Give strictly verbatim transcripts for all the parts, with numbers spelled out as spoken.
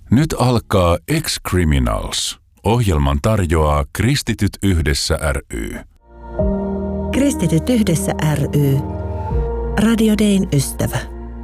Nyt alkaa Ex-Criminals. Ohjelman tarjoaa Kristityt yhdessä ry. Kristityt yhdessä ry. Radio Dayn ystävä.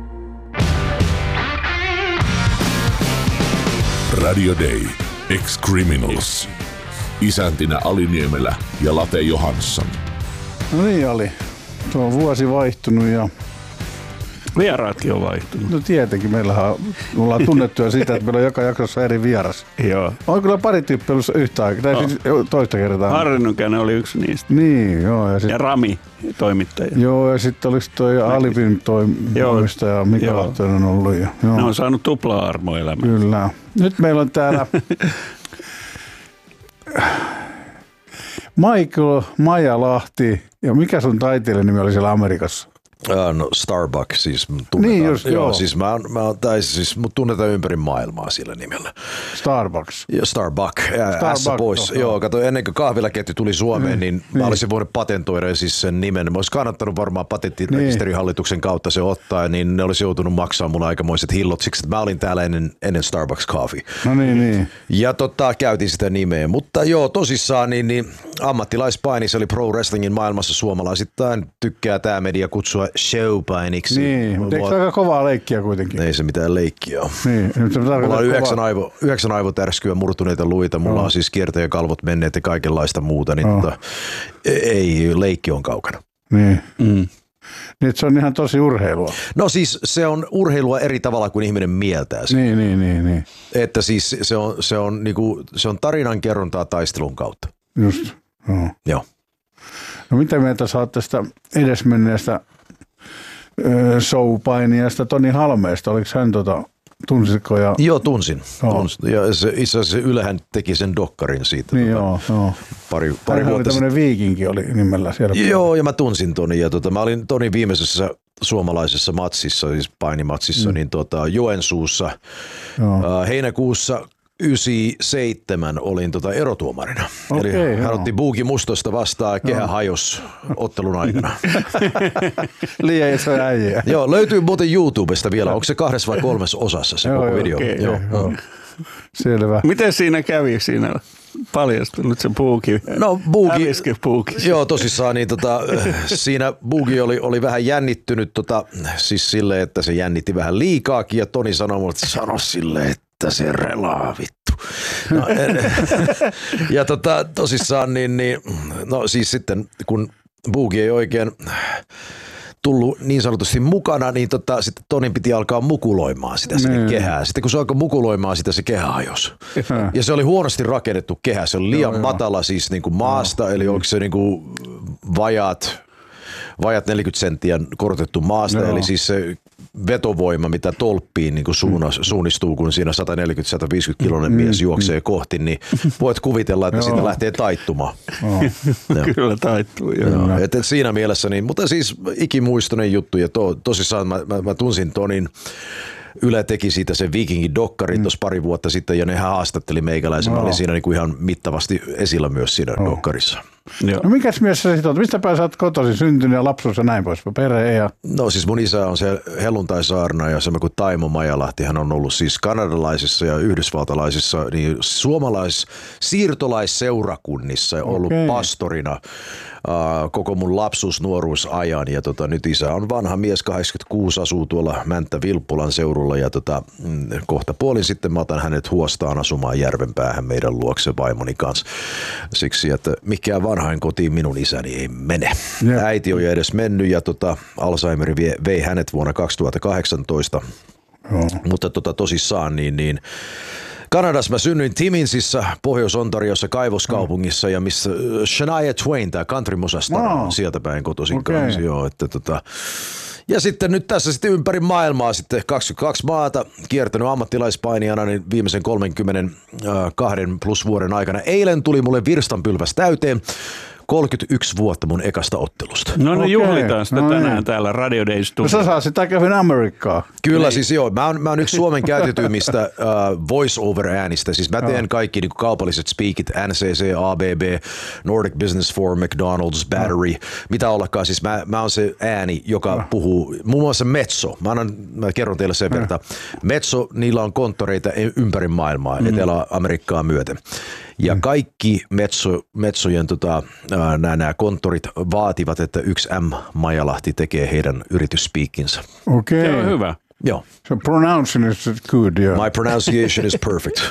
Radio Day. Ex-Criminals. Isäntinä Ali Niemelä ja Late Johansson. No niin oli. Tuo on vuosi vaihtunut ja... Vieraatkin on vaihtunut. No tietenkin. Meillähän me ollaan tunnettuja siitä, että meillä on joka jaksossa eri vieras. Joo. On kyllä pari tyyppiä ollut yhtä aikaa. Tai siis toista kertaa. Harri Nykänen oli yksi niistä. Niin, joo. Ja, sit... ja Rami, toimittaja. Joo, ja sitten olisi toi Alvin toimistaja Mika Lahtonen ollut. Ja, joo. Ne on saanut tupla-armo elämään. Kyllä. Nyt meillä on täällä Michael Majalahti. Ja mikä sun taiteilijan nimi oli siellä Amerikassa? Uh, no Starbuck siis tunnetaan. Niin just, joo. joo. Siis mä, mä tai siis mut tunnetaan ympäri maailmaa sillä nimellä. Starbucks. Ja Starbuck, S pois. Joo, joo, kato ennen kuin kahvilaketju tuli Suomeen, mm, niin, niin mä olisin voinut patentoida siis sen nimen. Mä olisin kannattanut varmaan patenttirekisterihallituksen niin. kautta se ottaa, niin ne olisi joutunut maksaa mulle aikamoiset hillot siksi, että mä olin täällä ennen, ennen Starbucks Coffee. No niin, niin. Ja tota, käytin sitä nimeä. Mutta joo, tosissaan niin, niin ammattilaispainissa eli pro wrestlingin maailmassa suomalaisittain tykkää tää media kutsua showpainiksi. Niin, mutta eikö se aika kovaa leikkiä kuitenkin? Ei se mitään leikkiä ole. Niin, mulla on yhdeksän, aivo, yhdeksän aivotärskyä, murtuneita luita, mulla oh. on siis kiertäjäkalvot menneet ja kaikenlaista muuta, niin oh. tota, ei, leikki on kaukana. Niin. Mm. Niin, se on ihan tosi urheilua. No siis se on urheilua eri tavalla kuin ihminen mieltää sen. Niin, niin, niin, niin. Että siis se on, se on, niinku, se on tarinankerrontaa taistelun kautta. Just, joo. Joo. No mitä mieltä sä oot tästä edesmenneestä showpainijasta Toni Halmeesta? Oliko hän tota, tunsitko? Ja... Joo, tunsin. tunsin. Ja se, itse asiassa Ylehän teki sen dokkarin siitä. Niin tota, joo, joo. Pari, pari hän vuotta oli tämmöinen viikinki oli nimellä siellä. Joo, ja mä tunsin Toni. Ja tota, mä olin Tonin viimeisessä suomalaisessa matsissa, siis painimatsissa, mm. niin tota, Joensuussa joo. heinäkuussa yhdeksänkymmentäseitsemän olin tota erotuomarina. Okay, Eli joo. hän otti Buuki Mustosta vastaan, kehä hajos ottelun aikana. Liian iso äijä. Joo, löytyy muuten YouTubesta vielä. Onko se kahdessa vai kolmessa osassa se joo, koko video? Okay, joo, joo. joo. Selvä. Miten siinä kävi siinä? Paljastunut se Buuki. No Buuki. Buuki. Joo, tosissaan niin tota, siinä Buuki oli, oli vähän jännittynyt tota, siis silleen, että se jännitti vähän liikaakin ja Toni sanoi mulle, että sano silleen, että se relaa vittu. No, ja tota, tosissaan niin, niin, no siis sitten kun Buuki ei oikein tullut niin sanotusti mukana, niin tota, sitten Tonin piti alkaa mukuloimaan sitä sinne mm. kehää. Sitten kun se alkoi mukuloimaan sitä, se kehä hajosi. Ja se oli huonosti rakennettu kehä. Se oli liian joo, matala joo. siis niin kuin maasta, joo. eli onko se niin kuin vajaat, vajaat neljäkymmentä senttiä korotettu maasta, joo. eli siis se vetovoima, mitä tolppiin niin kuin suunnas, suunnistuu, kun siinä sata neljäkymmentä sata viisikymmentä kiloinen mies juoksee mm. kohti, niin voit kuvitella, että siitä lähtee taittumaan. Oh. Kyllä taittuu. Joo. Et, et siinä mielessä, niin, mutta siis ikimuistoinen juttu ja to, tosissaan mä, mä, mä tunsin Tonin. Yle teki siitä sen Vikingin dokkarin mm. tuossa pari vuotta sitten ja ne haastatteli meikäläisen. No. Mä olin siinä niinku ihan mittavasti esillä myös siinä no. dokkarissa. Joo. No mikäs mies sä sit oot? Mistä päin sä oot kotoisin syntynyt ja lapsuus ja näin pois? Perhe ja... No siis mun isä on se helluntaisaarna ja se kuin Taimo Majalahti. Hän on ollut siis kanadalaisissa ja yhdysvaltalaisissa niin suomalais siirtolaisseurakunnissa ja okay. ollut pastorina uh, koko mun lapsuus nuoruusajan. Ja tota, nyt isä on vanha mies, kahdeksankymmentäkuusi, asuu tuolla Mänttä-Vilppulan seurulla ja tota, mm, kohta puolin sitten mä otan hänet huostaan asumaan Järvenpäähän meidän luokse vaimoni kanssa. Siksi, että mikään vanhain kotiin minun isäni ei mene. Jep. Äiti on jo edes mennyt ja tota, Alzheimer vei hänet vuonna kaksituhattakahdeksantoista. Oh. Mutta tota, tosissaan niin, niin Kanadassa mä synnyin Timminsissä, Pohjois-Ontariossa, kaivoskaupungissa ja missä Shania Twain, tämä country-musasta on sieltä päin kotoisin okay. kanssa. Joo, että tota, ja sitten nyt tässä sitten ympäri maailmaa sitten kaksikymmentäkaksi maata kiertänyt ammattilaispainijana niin viimeisen kolmekymmentäkaksi plus vuoden aikana. Eilen tuli mulle virstanpylväs täyteen. kolmekymmentäyksi vuotta mun ekasta ottelusta. No niin, Okei, juhlitaan sitä no tänään niin. täällä Radio Day No Studiossa. sä saa sitä kävin Amerikkaa. Kyllä niin. Siis joo, mä oon, mä oon yksi Suomen käytetyimmistä uh, voice-over-äänistä. Siis mä teen kaikki niin kuin kaupalliset speakit, N C C, A B B, Nordic Business Forum, McDonald's, Battery, mitä ollakaan. Siis mä, mä oon se ääni, joka no. puhuu, muun muassa Metso. Mä, annan, mä kerron teille sen verran. Metso, niillä on konttoreita ympäri maailmaa, mm. Etelä-Amerikkaa myöten. Ja kaikki Metso, Metsojen tota, nämä, nämä konttorit vaativat, että yksi M. Maijalahti tekee heidän yritysspeakinsa. Okei. Se on hyvä. Joo. So pronouncing is good, yeah. My pronunciation is perfect.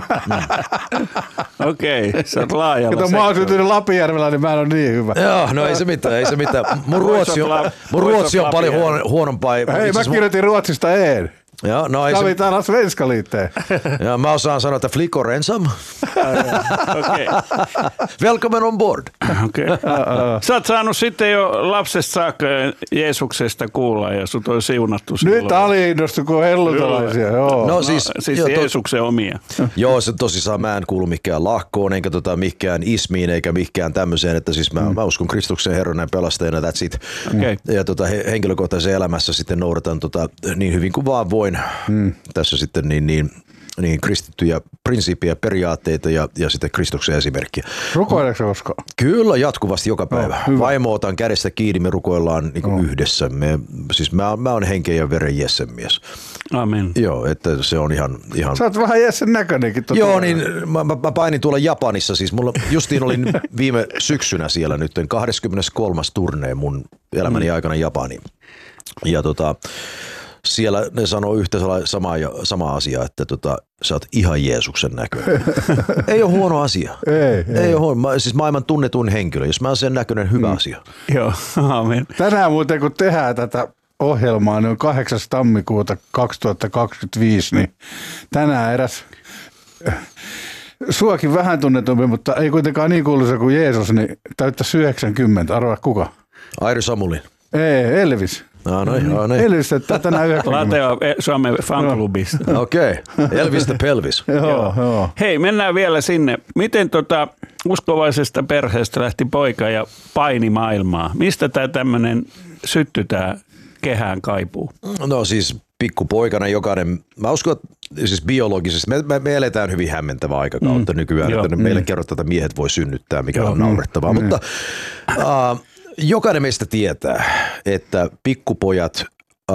Okei, okay, sä oot laajalla Kato, mä oon syntynyt Lapinjärvellä, niin mä en ole niin hyvä. Joo, no ei se mitään, ei se mitään. Mun ruotsi on, mun ruotsi on paljon huono, huonompaa. Hei, mä kirjoitin ruotsista een. Joo, no ei Tämä se... oli täällä svenska liitteen. Ja mä osaan sanoa, että flickor ensam. Okei. Welcome on board. Okay. Sä oot saanut sitten jo lapsesta saakka Jeesuksesta kuulla ja sut on siunattu silloin. Nyt aliinnostu, kun on hellutalaisia. Joo. No No, siis, siis joo, to, Jeesuksen omia. joo, se tosissaan mä en kuulu mikään lahkoon, enkä tota mikään ismiin, eikä mikään tämmöiseen, että siis mä, mm. mä uskon Kristuksen Herran ja pelastajana, that's it. Okay. Ja tota, he, henkilökohtaisessa elämässä sitten noudatan tota, niin hyvin kuin vaan voin mm. tässä sitten niin, niin, niin kristittyjä prinsiippejä, periaatteita ja, ja sitten Kristuksen esimerkkiä. Rukoileeko koskaan? Kyllä, jatkuvasti joka päivä. Oh, Vaimo otan kädestä kiinni, me rukoillaan niin oh. yhdessä. Me, siis mä, mä oon henken ja veren Jessen mies. Amen. Joo, että se on ihan... ihan... Sä oot vähän Jessen näköinenkin. Tota Joo, niin mä, mä, mä painin tuolla Japanissa. Siis mulla justiin olin viime syksynä siellä nyt, kahdeskymmeneskolmas turnee mun elämäni mm. aikana Japaniin. Ja tota... Siellä ne sanoo yhtä samaa, samaa asiaa, että tota, sä oot ihan Jeesuksen näköinen. Ei ole huono asia. Ei, ei. ei ole huono. Siis maailman tunnetuin henkilö. Jos mä oon sen näköinen, hyvä mm. asia. Joo, amen. Tänään muuten kun tehdään tätä ohjelmaa, niin on kahdeksas tammikuuta kaksituhattakaksikymmentäviisi, niin tänään eräs suakin vähän tunnetumpi, mutta ei kuitenkaan niin kuuluisa kuin Jeesus, niin täyttäisi yhdeksänkymmentä. Arvaa kuka? Airi Samulin. Ei, Elvis. No, no, no, no. Elvis, että tänään yhdeksänkymmentä. Lateo Suomen fanklubista. Okei, okay. Elvis the Pelvis. Joo, joo. Hei, mennään vielä sinne. Miten tota uskovaisesta perheestä lähti poika ja paini maailmaa? Mistä tämä tämmöinen sytty, tämä kehään kaipuu? No siis pikkupoikana jokainen, mä uskon, että siis biologisesti, me, me, me eletään hyvin hämmentävää aikakautta mm. nykyään, Joo. että meille mm. kerrotaan, että miehet voi synnyttää, mikä Joo. on naurettavaa, mm. mutta uh, jokainen meistä tietää, että pikkupojat, uh,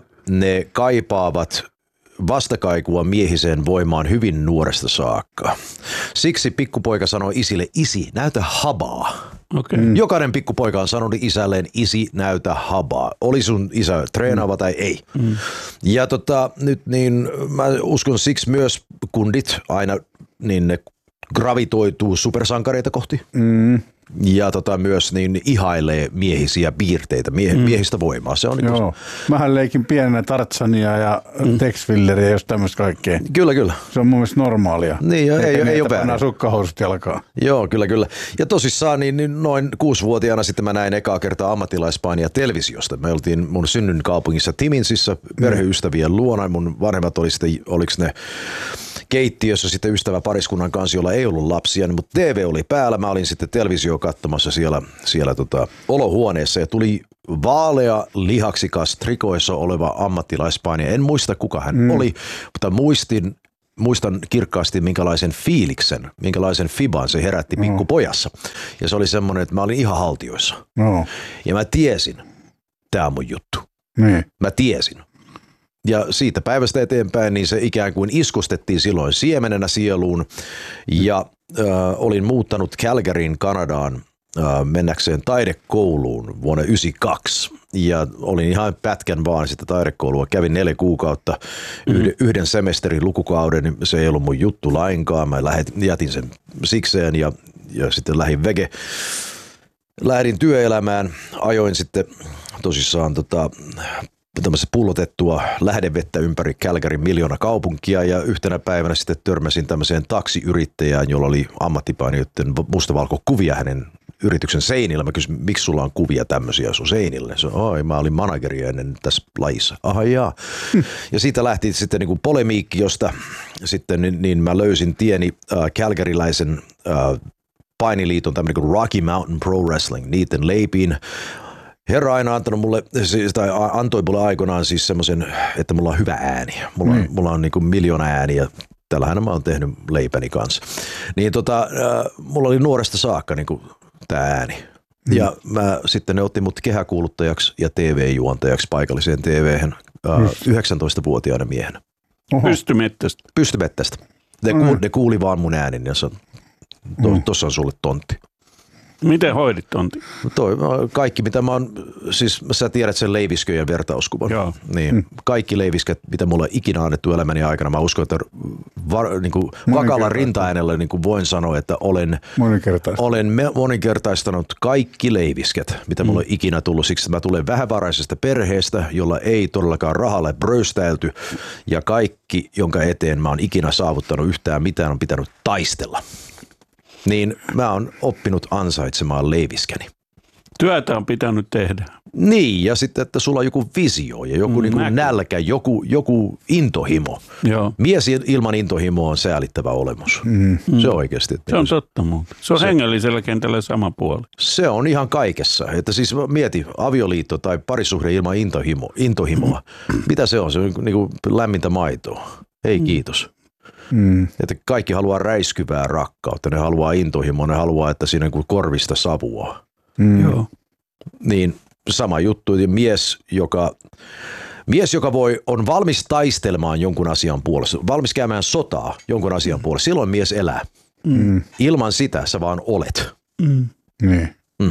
ne kaipaavat vastakaikua miehiseen voimaan hyvin nuoresta saakka. Siksi pikkupoika sanoi isille, isi, näytä habaa. Okay. Mm. Jokainen pikkupoika on sanonut isälleen, isi, näytä habaa. Oli sun isä treenaava mm. tai ei. Mm. Ja tota, nyt niin mä uskon siksi myös kundit aina niin ne gravitoituu supersankareita kohti. Mm. Ja tota myös niin ihailee miehisiä piirteitä, mie- mm. miehistä voimaa. Se on niin Joo. Mähän leikin pienenä Tarzania ja mm. Tex Willeria, jos tämmöistä kaikkea. Kyllä, kyllä. Se on mun mielestä normaalia. Niin, ei, ei, ei ole väärin. Pannaan sukkahousut jalkaan. Joo, kyllä, kyllä. Ja tosissaan niin, niin noin kuusivuotiaana sitten mä näin ekaa kertaa ammattilaispainia televisiosta. Me oltiin mun synnyn kaupungissa Timinsissä perheystävien luona. Mun vanhemmat oli sitten, oliko ne keittiössä sitten ystäväpariskunnan kanssa, jolla ei ollut lapsia, mutta T V oli päällä. Mä olin sitten televisio katsomassa siellä, siellä tota, olohuoneessa ja tuli vaalea lihaksikas trikoissa oleva ammattilaispainija. En muista kuka hän mm. oli, mutta muistin, muistan kirkkaasti minkälaisen fiiliksen, minkälaisen fiban se herätti pikkupojassa. Ja se oli semmoinen, että mä olin ihan haltioissa. No. Ja mä tiesin, tää on mun juttu. Niin. Mä tiesin. Ja siitä päivästä eteenpäin niin se ikään kuin iskustettiin silloin siemenenä sieluun ja äh, olin muuttanut Calgaryin Kanadaan äh, mennäkseen taidekouluun vuonna yhdeksänkymmentäkaksi ja olin ihan pätkän vaan sitä taidekoulua. Kävin neljä kuukautta yhden, mm-hmm. yhden semesterin lukukauden, se ei ollut mun juttu lainkaan. Mä lähetin, jätin sen sikseen ja, ja sitten lähdin vege. Lähdin työelämään, ajoin sitten tosissaan tota, tämmöistä pullotettua lähdevettä ympäri Calgaryn miljoona kaupunkia ja yhtenä päivänä sitten törmäsin tämmöiseen taksiyrittäjään, jolla oli ammattipainijoiden mustavalkokuvia hänen yrityksen seinillä. Mä kysyin, miksi sulla on kuvia tämmöisiä sun seinillä? Se on, mä olin manageri ennen tässä lajissa. Aha jaa. Hmm. Ja siitä lähti sitten niin kuin polemiikki, josta sitten niin, niin mä löysin tieni äh, calgaryläisen äh, painiliiton tämmöinen kuin Rocky Mountain Pro Wrestling, niiden leipiin. Herra aina on antanut mulle, tai antoi mulle aikoinaan siis semmoisen, että mulla on hyvä ääni. Mulla on, mm. mulla on niin kuin miljoona ääniä. Tällähän mä oon tehnyt leipäni kanssa. Niin tota, äh, mulla oli nuoresta saakka niin kuin tää ääni. Mm. Ja mä, sitten ne otti mut kehäkuuluttajaksi ja T V-juontajaksi paikalliseen T V:hen äh, yhdeksäntoistavuotiaana miehenä. Pystymettästä. Pystymettästä. Ne, mm. kuuli, ne kuuli vaan mun äänin ja sanoi, to, mm. tossa on sulle tontti. Miten hoidit tontti? Toi, kaikki mitä mä oon, siis sä tiedät sen leivisköjen vertauskuvan. Joo. Niin, mm. Kaikki leivisket, mitä mulla on ikinä annettu elämäni aikana, mä uskon, että var, niin kuin vakalla rintaäänellä niin kuin voin sanoa, että olen, olen moninkertaistanut kaikki leivisket, mitä mulla on mm. ikinä tullut. Siksi mä tulen vähävaraisesta perheestä, jolla ei todellakaan rahalle bröystäilty, ja kaikki, jonka eteen mä oon ikinä saavuttanut yhtään mitään, on pitänyt taistella. Niin mä oon oppinut ansaitsemaan leiviskäni. Työtä on pitänyt tehdä. Niin, ja sitten, että sulla on joku visio ja joku mm, niin kuin nälkä, joku, joku intohimo. Joo. Mies ilman intohimoa on säälittävä olemus. Mm. Se on oikeasti. Se on totta muuta. Se on se, hengellisellä kentällä sama puoli. Se on ihan kaikessa. Että siis mieti, avioliitto tai parisuhde ilman intohimo, intohimoa. Mm. Mitä se on? Se on niin kuin lämmintä maitoa. Ei kiitos. Mm. Että kaikki haluaa räiskyvää rakkautta, ne haluaa intohimoa, ne haluaa, että siinä on korvista savua. Mm. Joo. Niin sama juttu, ja mies, joka, mies, joka voi, on valmis taistelemaan jonkun asian puolesta, valmis käymään sotaa jonkun asian puolesta, silloin mies elää. Mm. Ilman sitä sä vaan olet. Mm. Niin. Mm.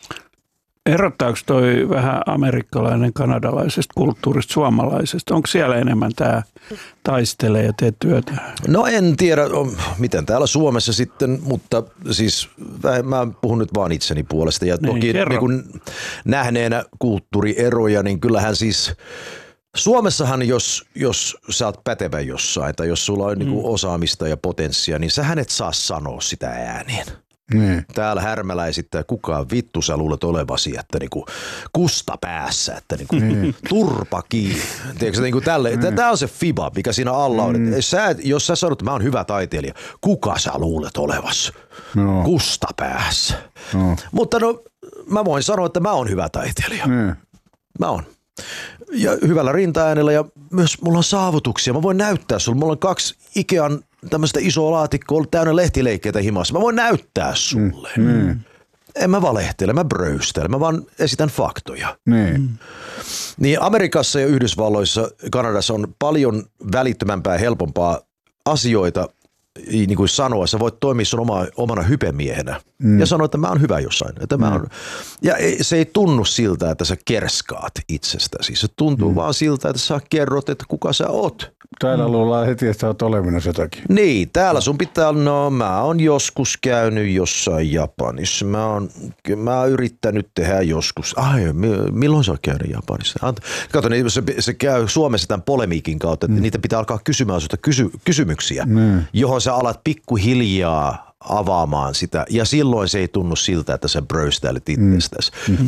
Erottaako toi vähän amerikkalainen kanadalaisesta kulttuurista suomalaisesta? Onko siellä enemmän tämä taistelee ja tee työtä? No en tiedä, miten täällä Suomessa sitten, mutta siis mä puhun nyt vaan itseni puolesta. Ja niin, toki niin kun nähneenä kulttuurieroja, niin kyllähän siis Suomessahan, jos, jos sä oot pätevä jossain tai jos sulla on mm. niin kuin osaamista ja potenssia, niin sähän et saa sanoa sitä ääneen. Niin. Täällä Härmälä esittää, kukaan vittu sä luulet olevasi, että niinku kusta päässä, että niinku niin. turpa kiinni. Tiedätkö, niinku tälle, niin. Tämä on se fiba, mikä siinä alla on. Mm. Sä, jos sä sanot, että mä oon hyvä taiteilija, kuka sä luulet olevasi? No. Kusta päässä. No. Mutta no, mä voin sanoa, että mä oon hyvä taiteilija. Niin. Mä oon. Ja hyvällä rintaäänellä ja myös mulla on saavutuksia. Mä voin näyttää sulle. Mulla on kaksi Ikean tämmöistä isoa laatikkoa ollut täynnä lehtileikkeitä himassa. Mä voin näyttää sulle. Mm, mm. En mä valehtele, mä bröystele, mä vaan esitän faktoja. Mm. Niin Amerikassa ja Yhdysvalloissa, Kanadassa on paljon välittömämpää ja helpompaa asioita niin kuin sanoa. Sä voit toimia sun oma, omana hypemiehenä mm. ja sanoa, että mä oon hyvä jossain. Että mä oon. Ja se ei tunnu siltä, että sä kerskaat itsestäsi. Se tuntuu mm. vaan siltä, että sä kerrot, että kuka sä oot. Täällä luullaan heti, että sä oot olevinnas jotakin. Niin, täällä sun pitää, no mä oon joskus käynyt jossain Japanissa. Mä oon, mä oon yrittänyt tehdä joskus. Ai, milloin sä oot käynyt Japanissa? Kato, niin se, se käy Suomessa tämän polemiikin kautta, että mm. niitä pitää alkaa kysymään sulta kysy, kysymyksiä, mm. johon sä alat pikkuhiljaa avaamaan sitä. Ja silloin se ei tunnu siltä, että sä bröystäilet itsestäsi. Mm.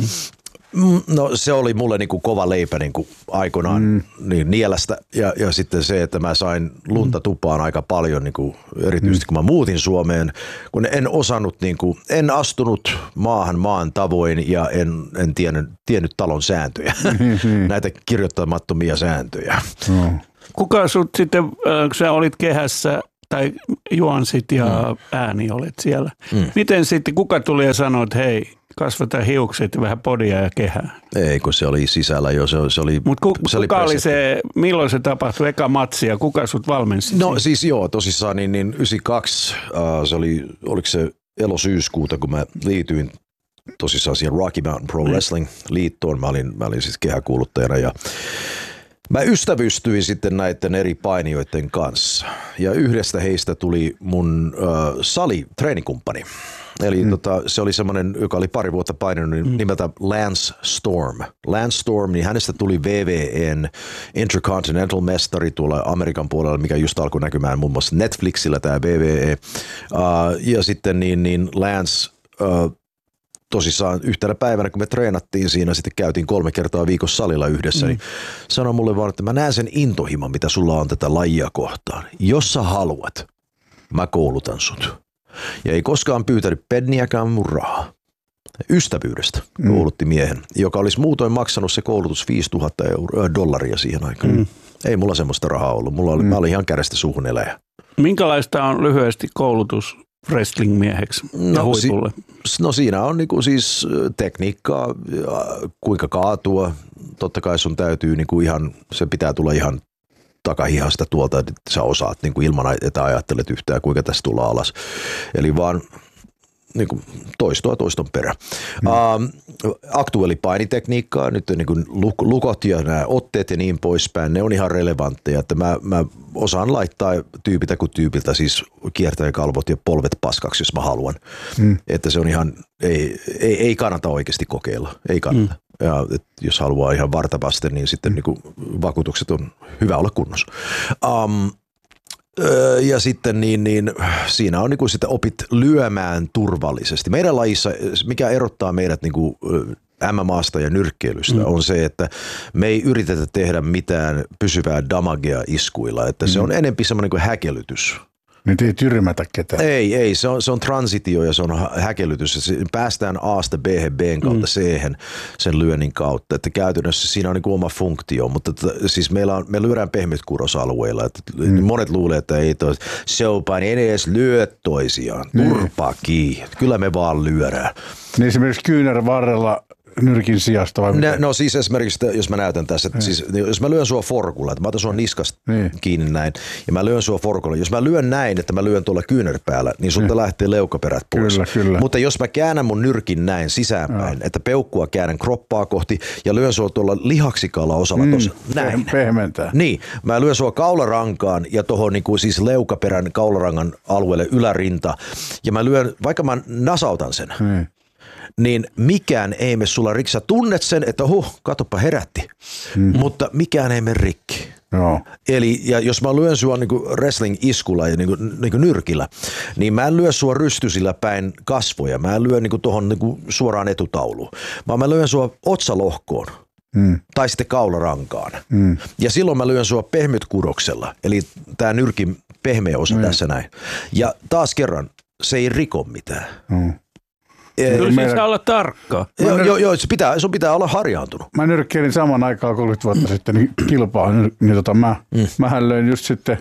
No se oli mulle niinku kova leipä niinku aikoinaan mm. niin nielestä ja, ja sitten se, että mä sain lunta tupaan aika paljon niinku, erityisesti mm. kun mä muutin Suomeen, kun en osannut, niinku, en astunut maahan maan tavoin ja en, en tiennyt, tiennyt talon sääntöjä, näitä kirjoittamattomia sääntöjä. No. Kuka sut sitten, kun sä olit kehässä tai juonsit ja mm. ääni olet siellä, mm. miten sitten kuka tuli ja sanoi, että hei, kasvata hiukset, vähän podia ja kehää. Ei, kun se oli sisällä jo. Se, se oli, Mutta ku, se kuka oli, oli se, milloin se tapahtui, eka matsi ja kuka sut valmensi? No siis joo, tosissaan niin, niin yhdeksänkymmentäkaksi, uh, se oli, oliko se elosyyskuuta, kun mä liityin tosissaan siihen Rocky Mountain Pro Wrestling liittoon. Mä olin, mä olin siis kehäkuuluttajana ja mä ystävystyin sitten näiden eri painijoiden kanssa. Ja yhdestä heistä tuli mun uh, sali-treenikumppani. Eli mm. tota, se oli semmoinen, joka oli pari vuotta painanut niin nimeltä Lance Storm. Lance Storm, niin hänestä tuli V V N Intercontinental mestari tuolla Amerikan puolella, mikä just alkoi näkymään muun muassa Netflixillä tämä V V E. Uh, ja sitten niin, niin Lance uh, tosissaan yhtenä päivänä, kun me treenattiin siinä, sitten käytiin kolme kertaa viikossa salilla yhdessä, mm. niin sanoi mulle vaan, että mä näen sen intohimon, mitä sulla on tätä lajia kohtaan. Jos sä haluat, mä koulutan sut. Ja ei koskaan pyytänyt penniäkään mun rahaa. Ystävyydestä koulutti miehen, joka olisi muutoin maksanut se koulutus viisituhatta euroa, dollaria siihen aikaan. Mm. Ei mulla semmoista rahaa ollut. Mulla oli, mm. Mä olin ihan kädestä suuhun eläjä. Minkälaista on lyhyesti koulutus wrestling-mieheksi ja no, huipulle? Si- no siinä on niinku siis tekniikkaa, kuinka kaatua. Totta kai sun täytyy niinku ihan, se pitää tulla ihan takahihasta tuolta, että sä osaat niinku ilman, että ajattelet yhtään kuinka tästä tullaan alas. Eli vaan niin kuin toistoa toiston perä. Mm. Uh, aktuaalipainitekniikkaa, nyt niin kuin lukot ja nämä otteet ja niin poispäin, ne on ihan relevantteja, että mä, mä osaan laittaa tyypiltä kuin tyypiltä, siis kiertäjäkalvot ja polvet paskaksi, jos mä haluan. Mm. Että se on ihan, ei, ei, ei kannata oikeasti kokeilla, ei kannata. Mm. Ja jos haluaa ihan vartavasten, niin sitten mm. niin kuin vakuutukset on hyvä olla kunnossa. Um, Ja sitten niin, niin siinä on niin kuin sitä opit lyömään turvallisesti. Meidän lajissa, mikä erottaa meidät niin kuin M M A:sta ja nyrkkeilystä, mm. on se, että me ei yritetä tehdä mitään pysyvää damagea iskuilla. Että mm. se on enempi semmoinen kuin häkellytys. Nyt ei tyrmätä ketään. Ei, ei. Se on, se on transitio ja se on häkellytys. Päästään A:sta B:hen, B:n kautta mm. C:hen sen lyönnin kautta. Että käytännössä siinä on niin kuin oma funktio, mutta t- siis meillä on, me lyödään pehmytkurosalueilla. Että mm. monet luulee, että ei toi showpain edes lyö toisiaan. Turpaa mm. kiinni. Kyllä me vaan lyödään. Niin esimerkiksi kyynärvarrella nyrkin sijasta vai mitä? No siis esimerkiksi, jos mä näytän tässä, että siis, jos mä lyön sua forkulla, että mä otan sua niskasta niin. kiinni näin, ja mä lyön sua forkulla. Jos mä lyön näin, että mä lyön tuolla kyynärpäällä, niin sulta niin. lähtee leukaperät pois. Kyllä, kyllä. Mutta jos mä käännän mun nyrkin näin sisäänpäin, ja. että peukkua käännän kroppaa kohti, ja lyön sua tuolla lihaksikalla osalla mm, tuossa näin. Pehmentää. Niin, mä lyön sua kaularankaan ja tuohon niin kuin siis leukaperän kaularangan alueelle ylärinta, ja mä lyön, vaikka mä nasautan sen, mm. niin mikään ei me sulla rikki. Sä tunnet sen, että huh, katoppa herätti, mm. mutta mikään ei me rikki. No. Eli ja jos mä lyön sua niin kuin wrestling-iskulla ja niin kuin, niin kuin nyrkillä, niin mä en lyö sua rystysillä päin kasvoja. Mä en lyö niin kuin tohon niin kuin suoraan etutauluun, vaan mä lyön sua otsalohkoon. Mm. Tai sitten kaularankaan. Mm. Ja silloin mä lyön sua pehmytkudoksella, eli tää nyrkin pehmeä osa mm. tässä näin. Ja taas kerran, se ei riko mitään. Mm. Kyllä meidän... se saa olla tarkkaa. Joo, joo, joo se pitää, sun pitää olla harjaantunut. Mä nyrkkeilin saman aikaan kolmekymmentä vuotta sitten niin kilpaa, niin tota mä, mm. mähän löin just sitten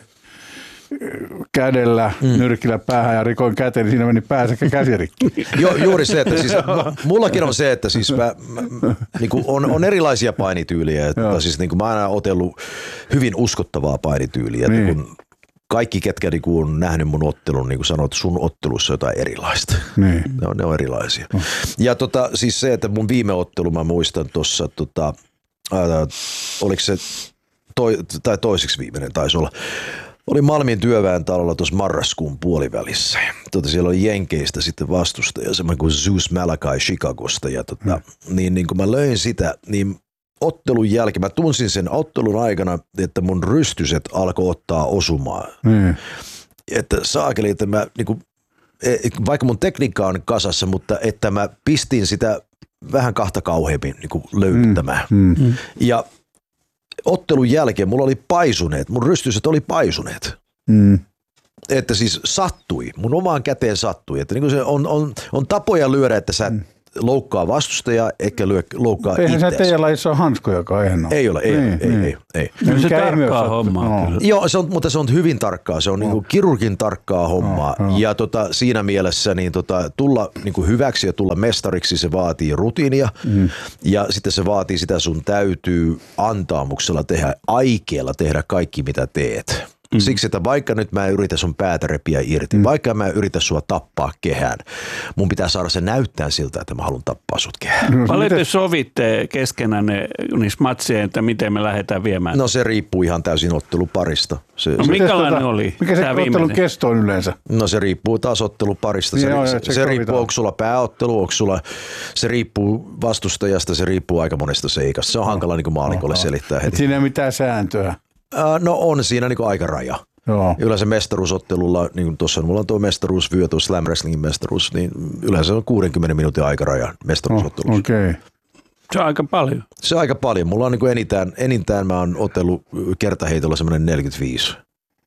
kädellä mm. nyrkillä päähän ja rikoin käteen, niin siinä meni pää sekä käsirikki. Joo, juuri se, että siis mullakin on se, että siis mä, mä, niin kuin on, on erilaisia painityyliä, että siis niin kuin mä oon aina otellut hyvin uskottavaa painityyliä, niin. että kun kaikki, ketkä niinku on nähnyt mun ottelun, niin kuin sanoit, sun ottelussa jotain erilaista. Niin. Ne, on, ne on erilaisia. No. Ja tota, siis se, että mun viime ottelu, mä muistan tuossa, tota, äh, oliko se toi, tai toiseksi viimeinen taisi olla, oli Malmin työväen talolla tuossa marraskuun puolivälissä. Tota, siellä oli Jenkeistä sitten vastustaja, semmoinen kuin Zeus Malakai Chicagosta. Ja tota, mm. niin, niin kun mä löin sitä, niin ottelun jälkeen, mä tunsin sen ottelun aikana, että mun rystyset alkoi ottaa osumaan. Mm. Että saakeli, että mä, niin kuin, vaikka mun tekniikka on kasassa, mutta että mä pistin sitä vähän kahta kauheammin niin kuin löytämään. Mm. Mm. Ja ottelun jälkeen mulla oli paisuneet, mun rystyset oli paisuneet. Mm. Että siis sattui, mun omaan käteen sattui. Että niin kuin se on, on, on tapoja lyödä, että sä mm. loukkaa vastustajaa, eikä lyö, loukkaa itseäsi. Eihän se teidän lajissa ole hanskojakaan, eihän ole. Ei ole, ei, niin, ei, niin. ei, ei, ei. Kyllä se tarkkaa hommaa. No. Joo, se on, mutta se on hyvin tarkkaa, se on no. niin kirurgin tarkkaa hommaa. No, no. Ja tota, siinä mielessä niin tota, tulla niin hyväksi ja tulla mestariksi, se vaatii rutiinia. Mm. Ja sitten se vaatii sitä, sun täytyy antaamuksella tehdä, aikeella tehdä kaikki mitä teet. Mm. Siksi, että vaikka nyt mä yritän sun päätä repiä irti, mm. vaikka mä yritän sua tappaa kehään, mun pitää saada se näyttää siltä, että mä haluan tappaa sut kehään. No, paljon te sovitte keskenään niissä matsien, että miten me lähdetään viemään? No se riippuu ihan täysin otteluparista. Se, no, se, minkälainen tota, oli? Mikä se ottelun kesto on yleensä? No se riippuu taas otteluparista. Se, joo, se, se, se riippuu, onko sulla pääottelu, onko sulla, se riippuu vastustajasta, se riippuu aika monesta seikasta. Se on no. hankala niin maalikolle selittää heti. Et siinä ei mitään sääntöä. No on siinä niin kuin aikaraja. Joo. Yleensä mestaruusottelulla, niin kuin tuossa mulla on tuo mestaruusvyö, tuo Slam Wrestlingin mestaruus, niin yleensä on kuudenkymmenen minuutin aikaraja mestaruusottelussa. Oh, okei. Okay. Se on aika paljon. Se on aika paljon. Mulla on niin kuin enintään, enintään mä oon otellut kertaheitolla semmoinen neljäkymmentäviisi.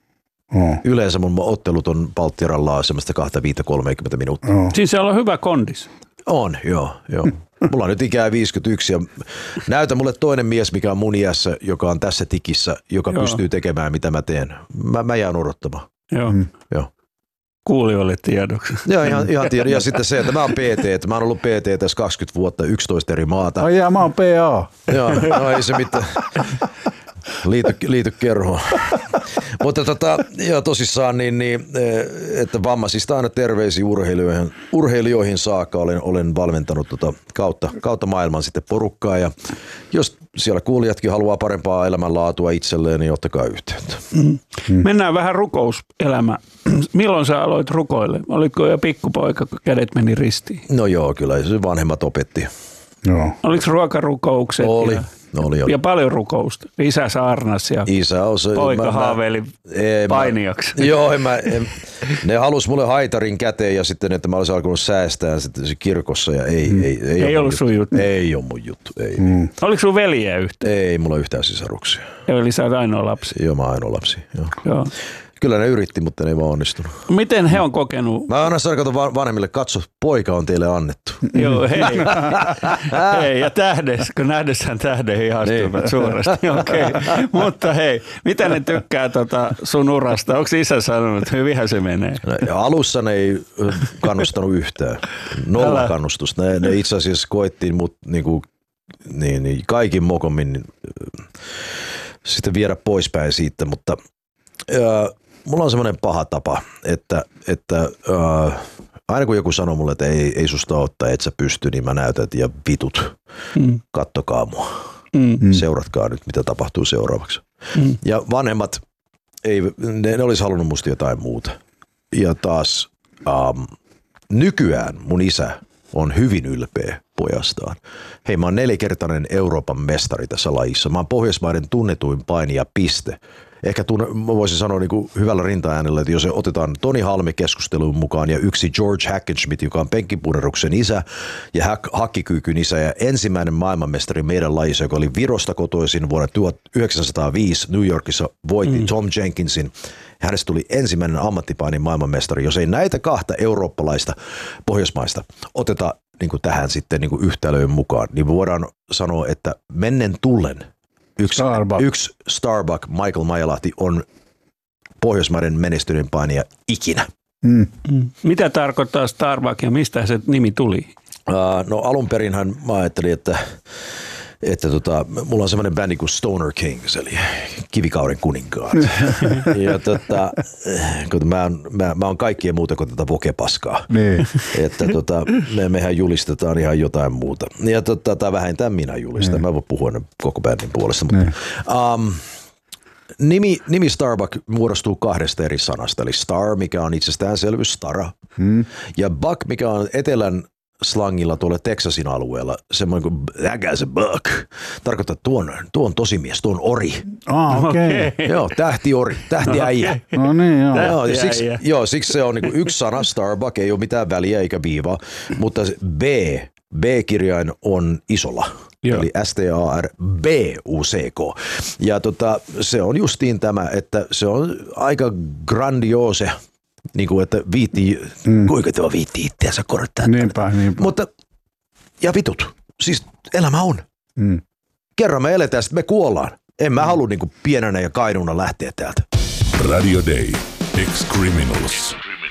Oh. Yleensä mun ottelut on Palttieralla semmoista kaksikymmentä kolmekymmentä minuuttia. Oh. Siis se on hyvä kondis. On, joo, joo. Mulla on nyt ikää viisikymmentäyksi ja näytä mulle toinen mies, mikä on mun iässä, joka on tässä tikissä, joka joo. pystyy tekemään mitä mä teen. Mä, mä jään odottamaan. Joo. Mm. Joo. Kuulijoille tiedoksi. Joo, ihan, ihan tiedon. Ja sitten se, että mä oon P T, että mä oon ollut P T tässä kaksikymmentä vuotta, yksitoista eri maata. Ai jää, mä oon P A. Joo, no ei se mitään. Liity, liity kerhoon. Mutta tota, joo, tosissaan, niin, niin, että vammaisista aina terveisiä urheilijoihin, urheilijoihin saakka. Olen, olen valmentanut tota kautta, kautta maailman sitten porukkaa. Ja jos siellä kuulijatkin haluaa parempaa elämänlaatua itselleen, niin ottakaa yhteyttä. Mm. Mm. Mennään vähän rukouselämään. Milloin sä aloit rukoille? Olitko jo pikkupoika, kun kädet meni ristiin? No joo, kyllä se vanhemmat opetti. Joo. Oliko ruokarukoukset? Oli. Ja, no oli, oli. ja paljon rukousta. Isä saarnas ja Isä on se, poika mä, haaveili mä, painijaksi. Mä, joo, en mä, en, ne halus mulle haitarin käteen ja sitten, että mä olisin alkanut säästää sitten se kirkossa ja ei. Mm. Ei, ei, ei ollut sun juttu. Ei ole mun juttu. Ei. Mm. Oliko sun veljeä yhtään? Ei, mulla on yhtään sisaruksia. Eli sä oot ainoa lapsi. Joo, mä oon ainoa lapsi. Joo. Joo. Kyllä ne yritti, mutta ne ei vaan onnistunut. Miten he on kokenut? Mä aina sanon, kato vanhemmille, katso, poika on teille annettu. Joo, hei. hei, ja tähdessä, kun nähdessään tähden ihastuivat niin. suuresti. Okei, okay. Mutta hei, mitä ne tykkää tota sun urasta? Onko isä sanonut, että hyvinhän se menee? No, alussa ne ei kannustanut yhtään. Nolla Älä. kannustusta. Ne, ne itse asiassa koettiin mut niinku, niin, niin, kaikin mokommin niin, sitten viedä poispäin siitä, mutta Äh, mulla on semmoinen paha tapa, että, että äh, aina kun joku sanoo mulle, että ei, ei susta ottaa, et sä pysty, niin mä näytän, että ja vitut, mm. kattokaa mua. Mm. Seuratkaa nyt, mitä tapahtuu seuraavaksi. Mm. Ja vanhemmat, ei, ne, ne olisi halunnut musta jotain muuta. Ja taas ähm, nykyään mun isä on hyvin ylpeä pojastaan. Hei, mä oon nelikertainen Euroopan mestari tässä lajissa. Mä oon Pohjoismaiden tunnetuin painija, piste. Ehkä tunne, mä voisin sanoa niin kuin hyvällä rinta-äänellä, että jos otetaan Toni Halmi keskusteluun mukaan ja yksi George Hackenschmidt, joka on penkkipunneruksen isä ja hack, hakkikyykyn isä ja ensimmäinen maailmanmestari meidän lajissa, joka oli Virosta kotoisin vuonna tuhatyhdeksänsataaviisi New Yorkissa, voitti mm. Tom Jenkinsin. Hänestä tuli ensimmäinen ammattipainin maailmanmestari. Jos ei näitä kahta eurooppalaista pohjoismaista oteta niin kuin tähän sitten niin kuin yhtälöön mukaan, niin voidaan sanoa, että mennen tullen Yksi Starbuck. yksi Starbuck, Michael Maijalahti, on Pohjoismaiden menestyneen painija ikinä. Mm. Mm. Mitä tarkoittaa Starbuck ja mistä se nimi tuli? Uh, no alun perinhän mä ajattelin, että, että tota, mulla on semmoinen bändi kuin Stoner Kings, eli kivikauden kuninkaat. ja tota, kun mä, mä, mä oon kaikkea muuta kuin tätä vokepaskaa. Niin. Että tota, me, mehän julistetaan ihan jotain muuta. Ja tota, tai vähintään minä julistan. Niin. Mä voin puhua koko bändin puolesta. Mutta, niin. um, nimi, nimi Starbuck muodostuu kahdesta eri sanasta. Eli Star, mikä on itsestäänselvyys, Stara. Hmm. Ja Buck, mikä on etelän slangilla tuolla Texasin alueella, semmoinen kuin that guy's a buck, tarkoittaa tuon, tuon tosimies, tuon ori. Ah, okei. Okay. Joo, tähtiori, tähtiäijä. No niin, joo. Joo, ja siksi, joo, siksi se on niin kuin yksi sana, Starbuck, ei ole mitään väliä eikä viivaa, mutta B, B-kirjain on isolla. Joo. Eli S T A R B U C K. Ja tota, se on justiin tämä, että se on aika grandiose, niin kuin, että viittii, mm. kuinka tuo viittii itseänsä korottaa. Niinpä, niinpä. Mutta, ja vitut, siis elämä on. Mm. Kerran me eletään, sitten me kuollaan. En mä mm. halua niin kuin pienenä ja kainuna lähteä täältä. Radio Day. Ex-Criminals.